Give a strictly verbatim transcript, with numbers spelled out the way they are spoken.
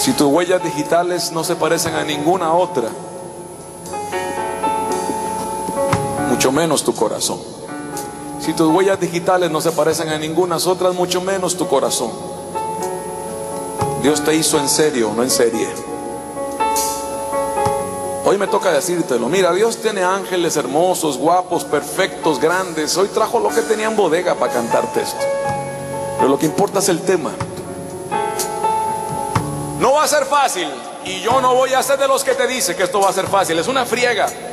Si tus huellas digitales no se parecen a ninguna otra, mucho menos tu corazón. Si tus huellas digitales no se parecen a ninguna otras, mucho menos tu corazón. Dios te hizo en serio, no en serie. Hoy me toca decírtelo. Mira, Dios tiene ángeles hermosos, guapos, perfectos, grandes. Hoy trajo lo que tenía en bodega para cantarte esto. Pero lo que importa es el tema. No va a ser fácil, y yo no voy a ser de los que te dice que esto va a ser fácil. Es una friega.